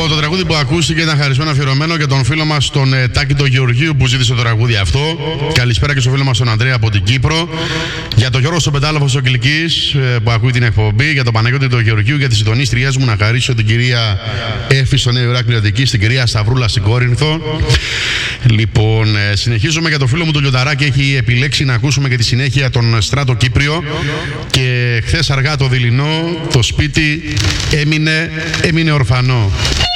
Λοιπόν, το τραγούδι που ακούστηκε ήταν χαρισμένο αφιερωμένο για τον φίλο μας τον Τάκη τον Γεωργίου που ζήτησε το τραγούδι αυτό. Καλησπέρα και στο φίλο μας τον Ανδρέα από την Κύπρο. Για τον Γιώργο στο Πετάλοφο στο Κιλκής που ακούει την εκπομπή. Για τον Παναγιώτη τον Γεωργίου, για τις συντονίστριές μου να χαρίσω την κυρία Έφη στο Νέο Ηράκλειο Αττικής, την κυρία Σταυρούλα στην Κόρινθο. Λοιπόν, συνεχίζουμε για το φίλο μου τον Λιονταράκη. Έχει επιλέξει να ακούσουμε και τη συνέχεια τον Στράτο Κύπριο. Και χθες αργά το δειλινό, το σπίτι έμεινε ορφανό.